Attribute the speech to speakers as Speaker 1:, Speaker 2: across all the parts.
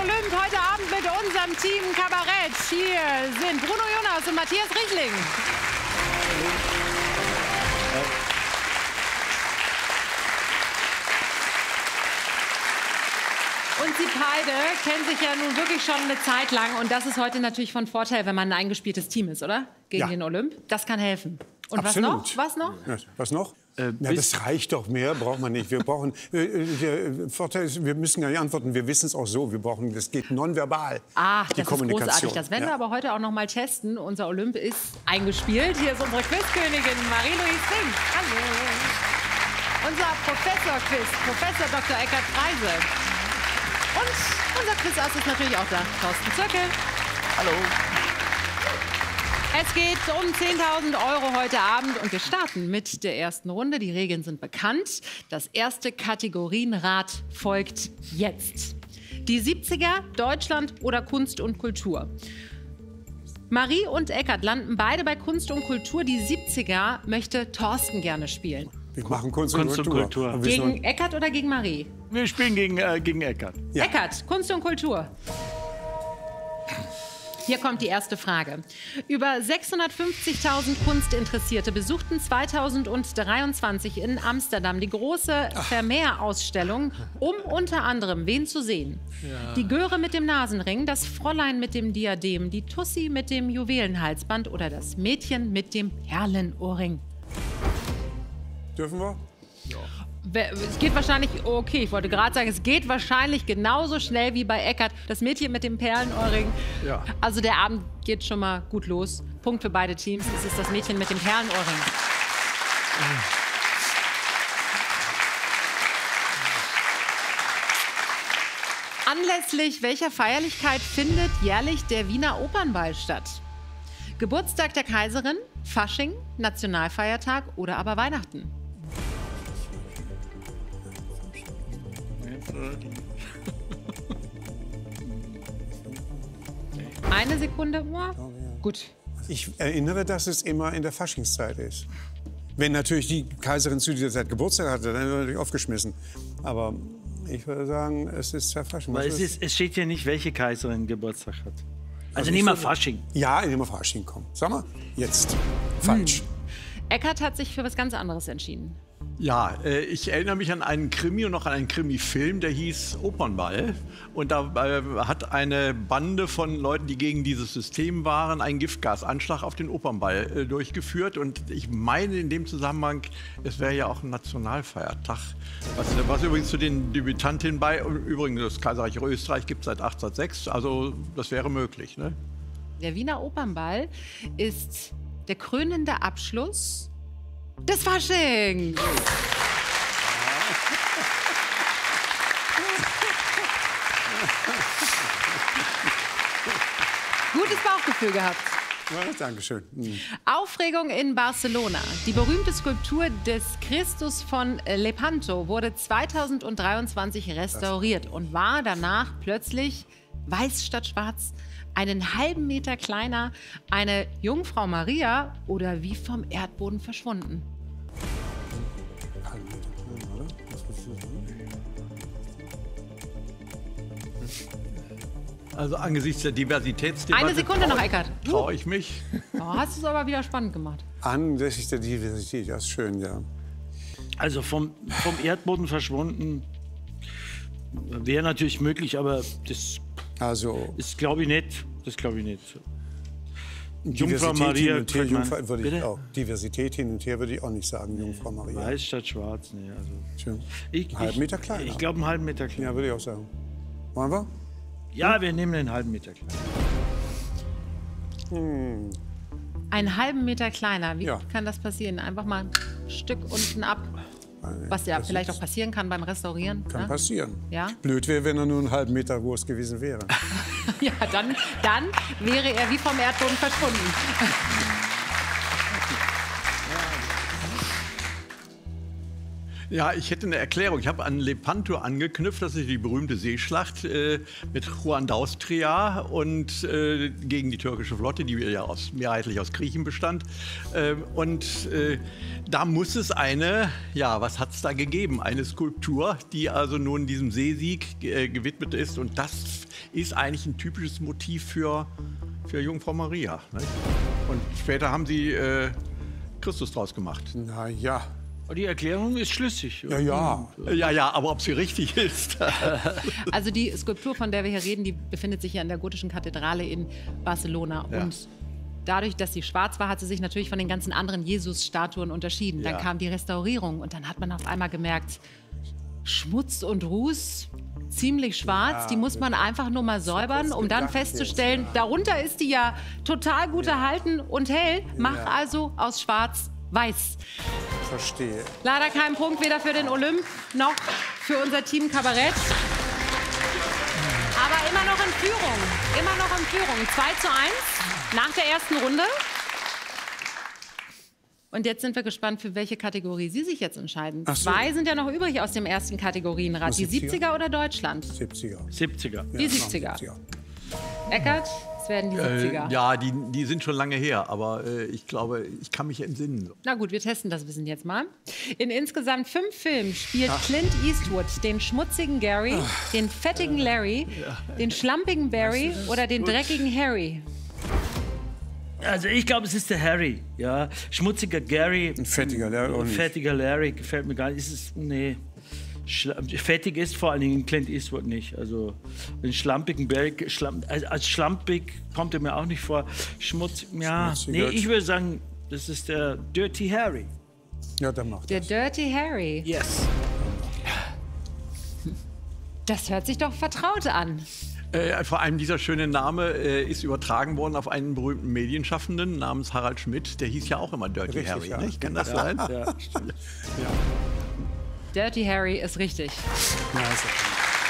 Speaker 1: Olymp heute Abend mit unserem Team Kabarett. Hier sind Bruno Jonas und Matthias Richtling. Und Sie beide kennen sich ja nun wirklich schon eine Zeit lang. Und das ist heute natürlich von Vorteil, wenn man ein eingespieltes Team ist, oder? Gegen den Olymp. Das kann helfen. Und
Speaker 2: Absolut.
Speaker 1: was noch?
Speaker 2: Ja, was noch? Ja, das reicht doch, mehr braucht man nicht. Wir brauchen, der Vorteil ist, wir müssen gar nicht antworten, wir wissen es auch so. Wir brauchen, das geht nonverbal,
Speaker 1: Ach,
Speaker 2: die
Speaker 1: das
Speaker 2: Kommunikation.
Speaker 1: ist großartig. Das werden wir aber heute auch noch mal testen. Unser Olymp ist eingespielt. Hier ist unsere Quizkönigin Marie-Louise Fink. Hallo. Unser Professor-Quiz, Professor Dr. Eckhard Freise. Und unser Quizass ist natürlich auch da, Thorsten Zirkel. Hallo. Es geht um 10.000 € heute Abend und wir starten mit der ersten Runde. Die Regeln sind bekannt. Das erste Kategorienrad folgt jetzt. Die 70er, Deutschland oder Kunst und Kultur. Marie und Eckhard landen beide bei Kunst und Kultur. Die 70er möchte Thorsten gerne spielen.
Speaker 2: Wir machen Kunst und Kultur.
Speaker 1: Gegen Eckhard oder gegen Marie?
Speaker 3: Wir spielen gegen Eckhard.
Speaker 2: Ja.
Speaker 1: Eckhard, Kunst und Kultur. Hier kommt die erste Frage. Über 650.000 Kunstinteressierte besuchten 2023 in Amsterdam die große Vermeer-Ausstellung, um unter anderem wen zu sehen? Ja. Die Göre mit dem Nasenring, das Fräulein mit dem Diadem, die Tussi mit dem Juwelenhalsband oder das Mädchen mit dem Perlenohrring?
Speaker 2: Dürfen wir?
Speaker 3: Ja.
Speaker 1: Es geht wahrscheinlich, okay, ich wollte gerade sagen, es geht wahrscheinlich genauso schnell wie bei Eckhard. Das Mädchen mit dem Perlenohrring. Ja. Also der Abend geht schon mal gut los. Punkt für beide Teams. Es ist das Mädchen mit dem Perlenohrring. Anlässlich welcher Feierlichkeit findet jährlich der Wiener Opernball statt? Geburtstag der Kaiserin, Fasching, Nationalfeiertag oder aber Weihnachten? Eine Sekunde. Gut.
Speaker 2: Ich erinnere, dass es immer in der Faschingszeit ist. Wenn natürlich die Kaiserin zu dieser Zeit Geburtstag hatte, dann wäre natürlich aufgeschmissen. Aber ich würde sagen, es ist der Fasching.
Speaker 3: Weil es steht ja nicht, welche Kaiserin Geburtstag hat. Also nehmen wir Fasching.
Speaker 2: Ja, nehmen wir Fasching, komm. Sag mal, jetzt. Falsch.
Speaker 1: Eckhard hat sich für was ganz anderes entschieden.
Speaker 4: Ja, ich erinnere mich an einen Krimi und noch an einen Krimi-Film, der hieß Opernball. Und da hat eine Bande von Leuten, die gegen dieses System waren, einen Giftgasanschlag auf den Opernball durchgeführt. Und ich meine in dem Zusammenhang, es wäre ja auch ein Nationalfeiertag. Was übrigens zu den Debütantinnen bei, übrigens das Kaiserreich Österreich gibt es seit 1806, also das wäre möglich. Ne?
Speaker 1: Der Wiener Opernball ist der krönende Abschluss des Faschings. Gutes Bauchgefühl gehabt.
Speaker 2: Ja, Dankeschön.
Speaker 1: Aufregung in Barcelona. Die berühmte Skulptur des Christus von Lepanto wurde 2023 restauriert und war danach plötzlich weiß statt schwarz, einen halben Meter kleiner, eine Jungfrau Maria oder wie vom Erdboden verschwunden.
Speaker 4: Also angesichts der Diversitätsdebatte...
Speaker 1: Eine Sekunde noch, Eckhard.
Speaker 4: Traue ich mich.
Speaker 1: Oh, hast du es aber wieder spannend gemacht.
Speaker 2: Angesichts der Diversität, das ist schön, ja.
Speaker 3: Also vom Erdboden verschwunden wäre natürlich möglich, aber das ist, glaube ich, nicht. Das glaube ich nicht. Jungfrau Maria,
Speaker 2: würde ich auch. Diversität hin und her würde ich auch nicht sagen, Jungfrau Maria.
Speaker 3: Weiß statt schwarz, nee. Also
Speaker 2: schön. Einen halben Meter kleiner.
Speaker 3: Ich glaube, einen halben Meter kleiner.
Speaker 2: Ja, würde ich auch sagen. Wollen wir?
Speaker 3: Ja, wir nehmen einen halben Meter kleiner.
Speaker 1: Einen halben Meter kleiner. Wie kann das passieren? Einfach mal ein Stück unten ab. Was ja vielleicht auch passieren kann beim Restaurieren.
Speaker 2: Kann passieren.
Speaker 1: Ja?
Speaker 2: Blöd wäre, wenn er nur einen halben Meter groß gewesen wäre.
Speaker 1: Ja, dann wäre er wie vom Erdboden verschwunden.
Speaker 4: Ja, ich hätte eine Erklärung. Ich habe an Lepanto angeknüpft, das ist die berühmte Seeschlacht mit Juan d'Austria und gegen die türkische Flotte, die ja mehrheitlich aus Griechen bestand. Da muss es was hat es da gegeben? Eine Skulptur, die also nun diesem Seesieg gewidmet ist. Und das ist eigentlich ein typisches Motiv für Jungfrau Maria. Ne? Und später haben sie Christus draus gemacht.
Speaker 2: Na ja.
Speaker 3: Die Erklärung ist schlüssig.
Speaker 4: Ja, aber ob sie richtig ist.
Speaker 1: Also die Skulptur, von der wir hier reden, die befindet sich ja in der gotischen Kathedrale in Barcelona. Ja. Und dadurch, dass sie schwarz war, hat sie sich natürlich von den ganzen anderen Jesus-Statuen unterschieden. Dann kam die Restaurierung und dann hat man auf einmal gemerkt, Schmutz und Ruß, ziemlich schwarz, die muss man einfach nur mal säubern, um dann festzustellen, darunter ist die ja total gut erhalten und hell, mach also aus schwarz weiß.
Speaker 2: Verstehe.
Speaker 1: Leider kein Punkt, weder für den Olymp noch für unser Team Kabarett. Aber immer noch in Führung. Immer noch in Führung. 2:1 nach der ersten Runde. Und jetzt sind wir gespannt, für welche Kategorie Sie sich jetzt entscheiden. So. 2 sind ja noch übrig aus dem ersten Kategorienrad. Die 70er oder Deutschland?
Speaker 2: 70er.
Speaker 3: 70er.
Speaker 1: Die 70er. Eckart, es werden die 70er.
Speaker 4: Ja, die sind schon lange her, aber ich glaube, ich kann mich entsinnen.
Speaker 1: Na gut, wir testen das Wissen jetzt mal. In insgesamt 5 Filmen spielt Clint Eastwood den schmutzigen Gary, den fettigen Larry, den schlampigen Barry oder den dreckigen Harry.
Speaker 3: Also ich glaube, es ist der Harry. Ja, schmutziger Gary.
Speaker 2: Ein fettiger Larry.
Speaker 3: Fettiger Larry gefällt mir gar nicht. Nee. Fettig ist vor allen Dingen Clint Eastwood nicht. Also den schlampigen Barry, als schlampig kommt er mir auch nicht vor. Nee, ich würde sagen, das ist der Dirty Harry.
Speaker 2: Ja, dann macht
Speaker 1: der Dirty Harry.
Speaker 3: Yes.
Speaker 1: Das hört sich doch vertraut an.
Speaker 4: Vor allem dieser schöne Name ist übertragen worden auf einen berühmten Medienschaffenden namens Harald Schmidt. Der hieß ja auch immer Dirty Harry. Ne? Kann das sein?
Speaker 3: Ja, stimmt.
Speaker 1: Dirty Harry ist richtig.
Speaker 2: Ja, ist okay.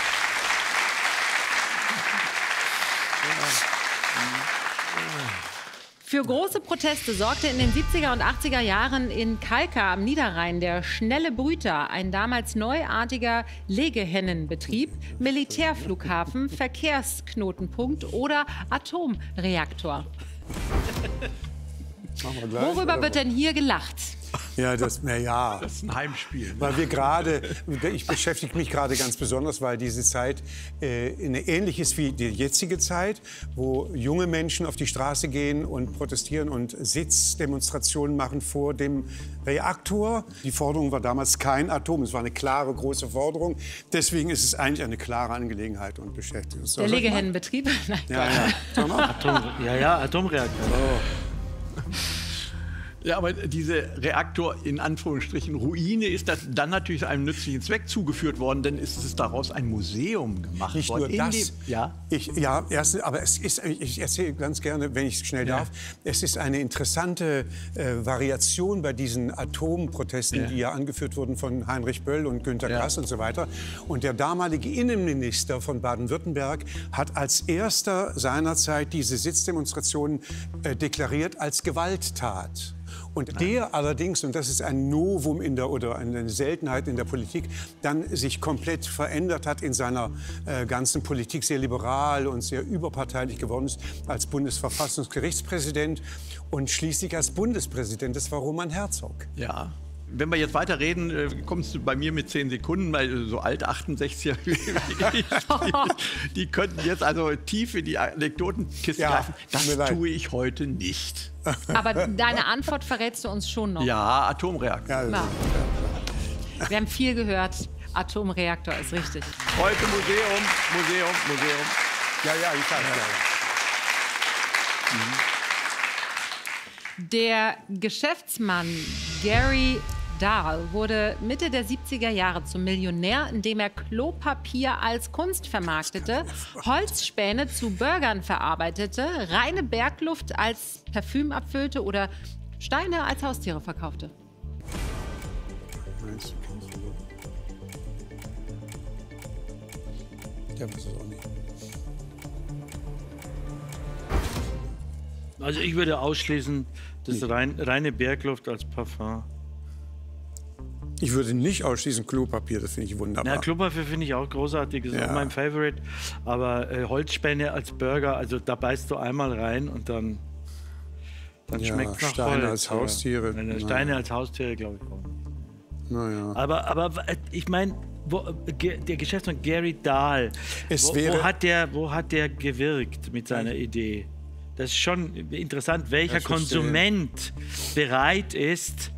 Speaker 1: Für große Proteste sorgte in den 70er und 80er Jahren in Kalkar am Niederrhein der Schnelle Brüter, ein damals neuartiger Legehennenbetrieb, Militärflughafen, Verkehrsknotenpunkt oder Atomreaktor. Worüber wird denn hier gelacht?
Speaker 2: Ja, das ist
Speaker 4: ein Heimspiel.
Speaker 2: Weil ich beschäftige mich gerade ganz besonders, weil diese Zeit ähnlich ist wie die jetzige Zeit, wo junge Menschen auf die Straße gehen und protestieren und Sitzdemonstrationen machen vor dem Reaktor. Die Forderung war damals kein Atom, es war eine klare, große Forderung. Deswegen ist es eigentlich eine klare Angelegenheit und beschäftigt uns.
Speaker 1: Der Legehennenbetrieb? Nein.
Speaker 3: Atomreaktor.
Speaker 4: Oh. Ja, aber diese Reaktor in Anführungsstrichen Ruine ist dann natürlich einem nützlichen Zweck zugeführt worden, denn ist es daraus ein Museum gemacht
Speaker 2: nicht
Speaker 4: worden.
Speaker 2: Nicht nur das. Aber ich erzähle ganz gerne, wenn ich schnell darf, es ist eine interessante Variation bei diesen Atomprotesten, die ja angeführt wurden von Heinrich Böll und Günter Grass und so weiter. Und der damalige Innenminister von Baden-Württemberg hat als erster seinerzeit diese Sitzdemonstrationen deklariert als Gewalttat. Und der allerdings, und das ist ein Novum oder eine Seltenheit in der Politik, dann sich komplett verändert hat in seiner ganzen Politik, sehr liberal und sehr überparteilich geworden ist als Bundesverfassungsgerichtspräsident und schließlich als Bundespräsident. Das war Roman Herzog.
Speaker 4: Ja. Wenn wir jetzt weiterreden, kommst du bei mir mit 10 Sekunden, weil so alt 68er die könnten jetzt also tief in die Anekdotenkiste greifen. Das tue ich heute nicht.
Speaker 1: Aber deine Antwort verrätst du uns schon noch.
Speaker 4: Ja, Atomreaktor.
Speaker 1: Ja. Wir haben viel gehört. Atomreaktor ist richtig.
Speaker 4: Heute Museum.
Speaker 2: Ja, ich sage
Speaker 1: Der Geschäftsmann Gary Dahl wurde Mitte der 70er Jahre zum Millionär, indem er Klopapier als Kunst vermarktete, Holzspäne zu Burgern verarbeitete, reine Bergluft als Parfüm abfüllte oder Steine als Haustiere verkaufte.
Speaker 2: Der weiß es auch nicht.
Speaker 3: Also ich würde ausschließen, das reine Bergluft als Parfum.
Speaker 2: Ich würde nicht ausschließen Klopapier, das finde ich wunderbar.
Speaker 3: Na, Klopapier finde ich auch großartig, ist auch mein Favorite. Aber Holzspäne als Burger, also da beißt du einmal rein und dann schmeckt es nach
Speaker 2: Steine
Speaker 3: Holz.
Speaker 2: als Haustiere.
Speaker 3: Steine als Haustiere, glaube ich auch.
Speaker 2: Naja.
Speaker 3: Aber ich meine, der Geschäftsmann Gary Dahl, wo hat der gewirkt mit seiner Idee? Das ist schon interessant, welcher Konsument bereit ist,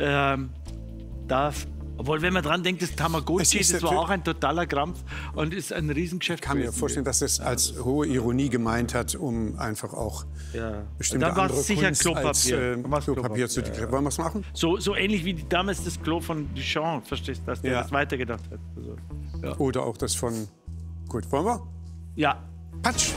Speaker 3: obwohl, wenn man dran denkt, das Tamagotchi, das war auch ein totaler Krampf und ist ein Riesengeschäft.
Speaker 2: Ich kann mir vorstellen, dass es als hohe Ironie gemeint hat, um einfach auch bestimmte
Speaker 3: dann
Speaker 2: andere
Speaker 3: sicher
Speaker 2: Kunst
Speaker 3: Klopapier.
Speaker 2: als Klopapier zu deklarieren. Wollen wir es machen?
Speaker 3: So ähnlich wie damals das Klo von Duchamp, verstehst du, dass der das weitergedacht hat. Also,
Speaker 2: Oder auch das von... Gut, wollen wir?
Speaker 3: Ja.
Speaker 2: Patsch!